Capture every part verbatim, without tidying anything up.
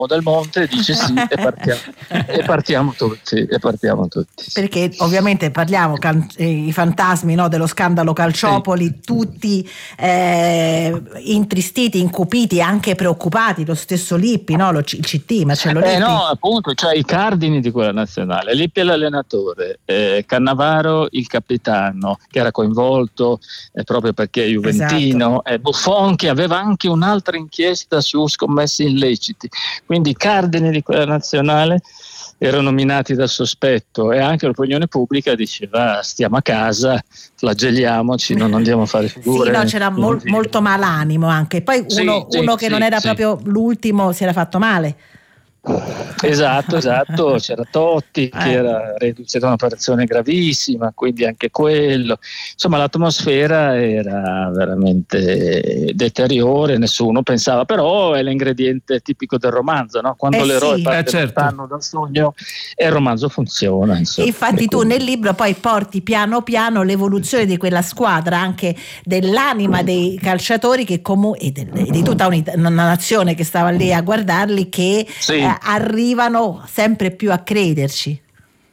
del monte, dice sì e partiamo, e partiamo tutti e partiamo tutti. Perché ovviamente parliamo can- i fantasmi, no, dello scandalo Calciopoli, sì. Tutti eh, intristiti, incupiti, anche preoccupati, lo stesso Lippi, no, lo, il C T, Marcello Lippi. Eh no, appunto, cioè i cardini di quella nazionale, Lippi l'allenatore, eh, Cannavaro il capitano che era coinvolto eh, proprio perché è juventino, esatto. eh, Buffon che aveva anche un'altra inchiesta su scommessi illeciti. Quindi i cardini di quella nazionale erano nominati dal sospetto e anche l'opinione pubblica diceva stiamo a casa, flagelliamoci, non andiamo a fare figure. Sì, no, c'era mol, molto malanimo anche. Poi uno, sì, uno sì, che sì, non era sì. proprio l'ultimo si era fatto male. Esatto, esatto, c'era Totti che eh. era reduce da un'operazione gravissima, quindi anche quello, insomma l'atmosfera era veramente deteriore, nessuno pensava, però è l'ingrediente tipico del romanzo, no? Quando eh l'eroe sì. parte eh certo. lontano dal sogno e il romanzo funziona, insomma. Infatti tu nel libro poi porti piano piano l'evoluzione di quella squadra, anche dell'anima dei calciatori che comu- e, del, e di tutta una, una nazione che stava lì a guardarli, che sì. eh, arrivano sempre più a crederci.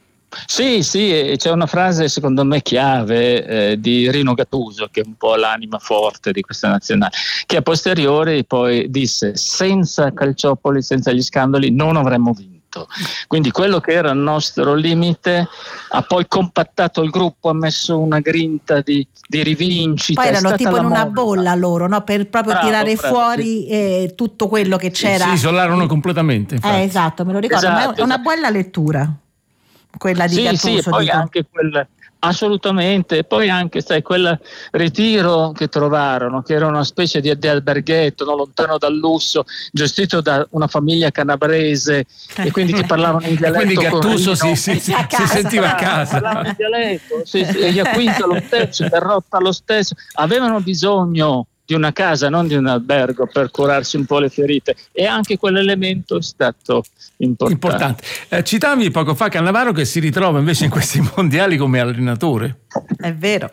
Sì, sì, e c'è una frase secondo me chiave eh, di Rino Gattuso, che è un po' l'anima forte di questa nazionale, che a posteriori poi disse: senza Calciopoli, senza gli scandali non avremmo vinto. Quindi quello che era il nostro limite ha poi compattato il gruppo, ha messo una grinta di, di rivincita. Poi erano tipo in una moda. bolla loro, no? Per proprio bravo, tirare bravo, fuori sì. eh, tutto quello che c'era. Si isolarono completamente. Infatti. Eh, esatto, me lo ricordo, esatto, ma è una esatto. bella lettura quella di sì, Gattuso. Sì, e poi dico. anche quel assolutamente, e poi anche sai quel ritiro che trovarono, che era una specie di, di alberghetto, no, lontano dal lusso, gestito da una famiglia calabrese e quindi che parlavano in dialetto. Quindi Gattuso si, si, si, si sentiva a casa. Parlavano in dialetto, sì, sì, e Iaquinta lo stesso, Perrotta lo stesso, avevano bisogno di una casa, non di un albergo, per curarsi un po' le ferite, e anche quell'elemento è stato importante. importante. Eh, citavi poco fa Cannavaro che si ritrova invece in questi mondiali come allenatore. È vero.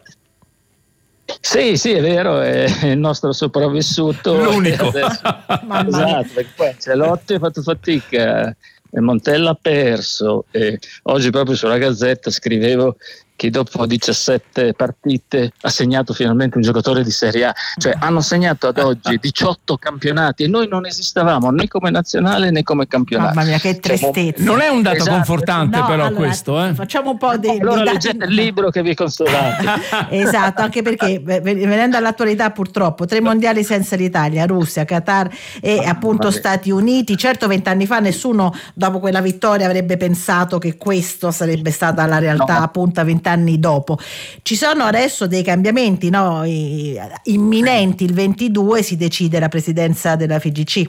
Sì, sì, è vero, è il nostro sopravvissuto. L'unico. Esatto, perché poi Ancelotti ha fatto fatica, e Montella ha perso, e oggi proprio sulla Gazzetta scrivevo che dopo diciassette partite ha segnato finalmente un giocatore di Serie A, cioè hanno segnato ad oggi diciotto campionati e noi non esistevamo né come nazionale né come campionato. Mamma mia, che tristezza. Non è un dato esatto. confortante no, però allora, questo eh? Facciamo un po' di, allora di leggete il libro che vi consolate. Esatto, anche perché venendo all'attualità purtroppo tre mondiali senza l'Italia, Russia, Qatar e ah, appunto vabbè. Stati Uniti. Certo, vent'anni fa nessuno dopo quella vittoria avrebbe pensato che questo sarebbe stata la realtà, no. appunto vent'anni dopo. Ci sono adesso dei cambiamenti, no? imminenti. Il ventidue si decide la presidenza della F I G C.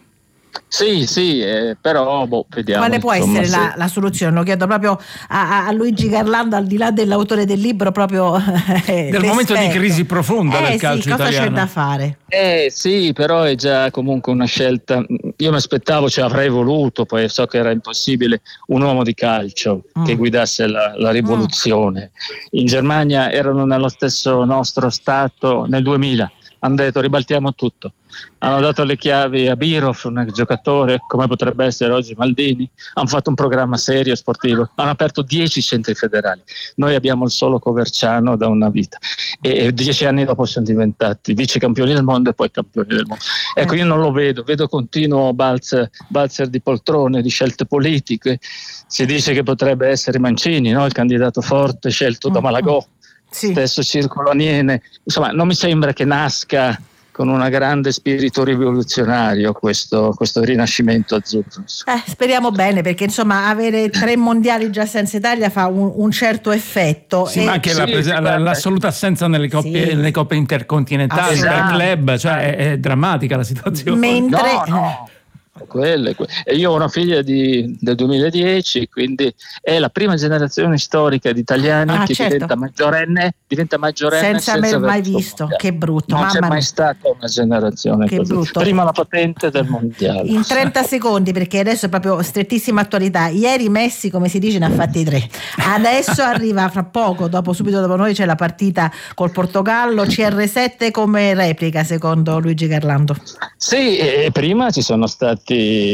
Sì, sì, eh, però boh, vediamo. Quale può insomma, essere se... la, la soluzione? Lo chiedo proprio a, a Luigi Garlando, al di là dell'autore del libro, proprio eh, del momento di crisi profonda eh, del calcio sì, cosa italiano. Cosa c'è da fare? Eh sì, però è già comunque una scelta. Io mi aspettavo, cioè avrei voluto, poi so che era impossibile, un uomo di calcio mm. che guidasse la, la rivoluzione. Mm. In Germania erano nello stesso nostro stato nel duemila. Hanno detto ribaltiamo tutto, hanno dato le chiavi a Birov, un giocatore come potrebbe essere oggi Maldini, hanno fatto un programma serio sportivo, hanno aperto dieci centri federali, noi abbiamo il solo Coverciano da una vita e dieci anni dopo siamo diventati vice campioni del mondo e poi campioni del mondo. Ecco, io non lo vedo, vedo continuo balzer, balzer di poltrone, di scelte politiche. Si dice che potrebbe essere Mancini, no? Il candidato forte scelto da Malagò. Sì. Stesso Circolo Aniene, insomma non mi sembra che nasca con un grande spirito rivoluzionario questo, questo rinascimento azzurro. Eh, speriamo bene, perché insomma avere tre mondiali già senza Italia fa un, un certo effetto. Sì, e... ma anche sì, la prese- la, l'assoluta assenza nelle coppie, sì. nelle coppe intercontinentali, per ah, club, cioè è, è drammatica la situazione. Mentre no, no. Quelle, que- e io ho una figlia di, del duemiladieci, quindi è la prima generazione storica di italiani ah, che certo. diventa maggiorenne diventa maggiorenne senza, senza aver mai visto mondiale. Che brutto, non mamma c'è mai mia. stata una generazione che così. Brutto. Prima la patente del mondiale. In trenta secondi, perché adesso è proprio strettissima attualità. Ieri Messi, come si dice, ne ha fatti tre. Adesso arriva fra poco, dopo subito dopo noi c'è la partita col Portogallo. C R sette come replica secondo Luigi Garlando? Sì, e prima ci sono stati